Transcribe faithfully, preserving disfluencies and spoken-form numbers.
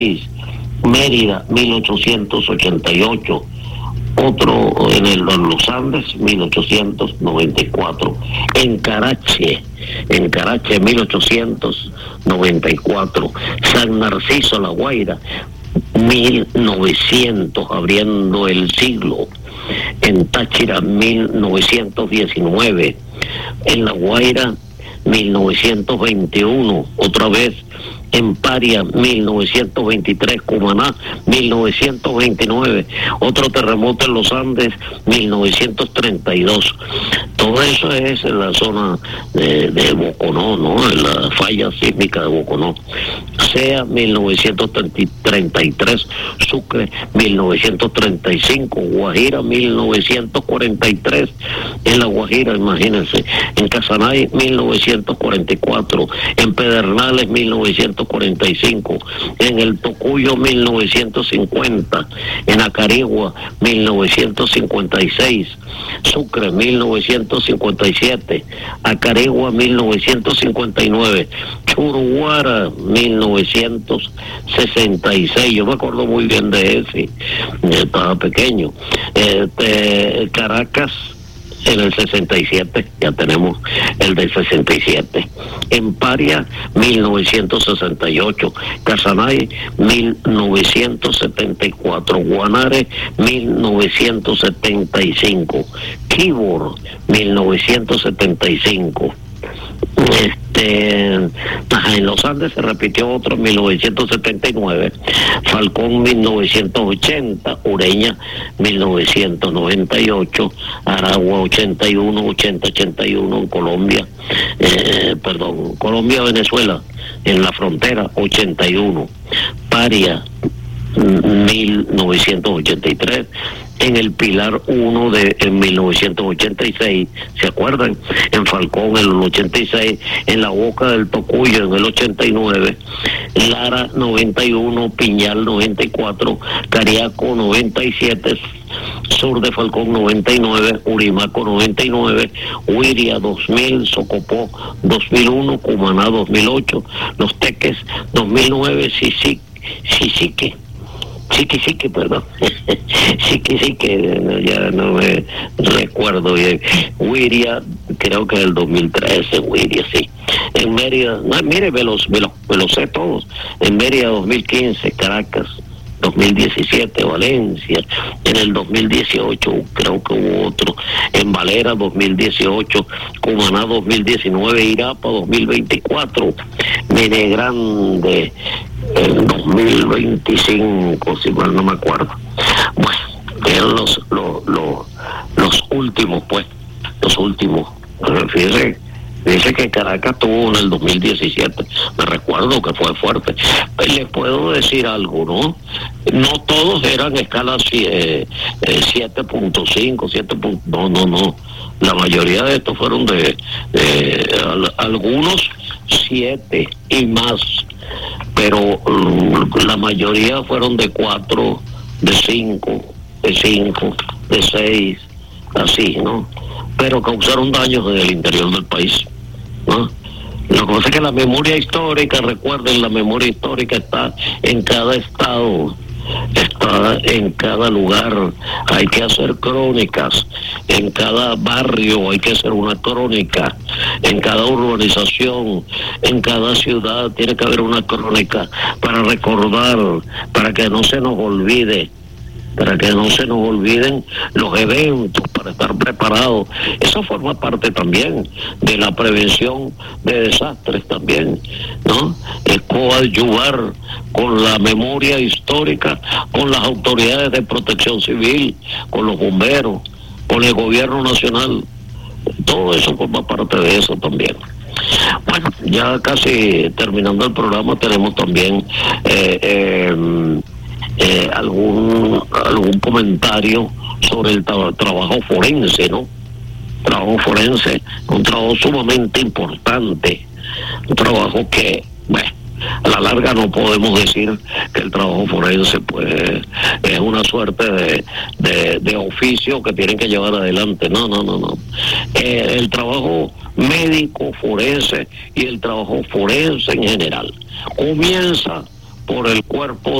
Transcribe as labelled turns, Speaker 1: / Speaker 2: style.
Speaker 1: Mérida, mil ochocientos ochenta y ocho. Otro en, el, en los Andes, mil ochocientos noventa y cuatro. En Carache, en Carache, mil ochocientos noventa y cuatro. San Narciso, La Guaira, mil novecientos, abriendo el siglo. En Táchira, mil novecientos diecinueve. En La Guaira, mil novecientos veintiuno. Otra vez en Paria, mil novecientos veintitrés, Cumaná, mil novecientos veintinueve, otro terremoto en los Andes, mil novecientos treinta y dos. Todo eso es en la zona de, de Boconó, ¿no? En la falla sísmica de Boconó. Sea mil novecientos treinta y tres, Sucre, mil novecientos treinta y cinco, Guajira, mil novecientos cuarenta y tres, en La Guajira, imagínense, en Casanay, mil novecientos cuarenta y cuatro, en Pedernales, mil novecientos cuarenta y cinco, en el Tocuyo, mil novecientos cincuenta, en Acarigua, mil novecientos cincuenta y seis, Sucre, mil novecientos cincuenta y siete, Acarigua, mil novecientos cincuenta y nueve, Churuguara, mil novecientos sesenta y seis, yo me acuerdo muy bien de ese, estaba pequeño. Este, Caracas, en el sesenta y siete, ya tenemos el del sesenta y siete. En Paria, mil novecientos sesenta y ocho. Casanay, mil novecientos setenta y cuatro. Guanare, mil novecientos setenta y cinco. Quibor, mil novecientos setenta y cinco. Este, en los Andes se repitió otro en mil novecientos setenta y nueve, Falcón mil novecientos ochenta, Ureña mil novecientos noventa y ocho, Aragua ochenta y uno, ochenta, ochenta y uno en Colombia, eh, perdón, Colombia-Venezuela, en la frontera ochenta y uno, Paria mil novecientos ochenta y tres, en el Pilar uno de en mil novecientos ochenta y seis, ¿se acuerdan? En Falcón en el ochenta y seis, en la Boca del Tocuyo en el ochenta y nueve, Lara noventa y uno, Piñal noventa y cuatro, Cariaco noventa y siete, sur de Falcón noventa y nueve, Urimaco noventa y nueve, Huiria dos mil, Socopó dos mil uno, Cumaná dos mil ocho, Los Teques dos mil nueve, Sisique, Sisique, Sique, Sique, perdón. Sique, Sique, ya no me recuerdo bien. Huiria, creo que el dos mil trece, Huiria, sí. En Mérida, no, mire, me los, me los, me los sé todos. En Mérida dos mil quince, Caracas dos mil diecisiete, Valencia. En el dos mil dieciocho creo que hubo otro. En Valera dos mil dieciocho, Cumaná dos mil diecinueve, Irapa dos mil veinticuatro, Menegrande en dos mil veinticinco, si mal no me acuerdo. Bueno, eran los, los, los, los últimos, pues, los últimos. Fíjese, dice que Caracas tuvo en el dos mil diecisiete, me recuerdo que fue fuerte. Les puedo decir algo, ¿no? No todos eran escalas eh, eh, siete punto cinco, siete. No, no, no. La mayoría de estos fueron de, de al, algunos siete y más, pero um, la mayoría fueron de cuatro, de cinco, de cinco, de seis, así, ¿no? Pero causaron daños en el interior del país, ¿no? Lo que pasa es que la memoria histórica, recuerden, la memoria histórica está en cada estado, está en cada lugar. Hay que hacer crónicas, en cada barrio hay que hacer una crónica, en cada urbanización, en cada ciudad tiene que haber una crónica para recordar, para que no se nos olvide, para que no se nos olviden los eventos, para estar preparados. Eso forma parte también de la prevención de desastres también, ¿no? Es coadyuvar con la memoria histórica, con las autoridades de protección civil, con los bomberos, con el gobierno nacional. Todo eso forma parte de eso también. Bueno, ya casi terminando el programa, tenemos también eh, eh, Eh, algún algún comentario sobre el tra- trabajo forense, ¿no? Trabajo forense, un trabajo sumamente importante, un trabajo que, bueno, a la larga no podemos decir que el trabajo forense pues es una suerte de, de, de oficio que tienen que llevar adelante. No, no, no, no. Eh, el trabajo médico forense y el trabajo forense en general comienza por el cuerpo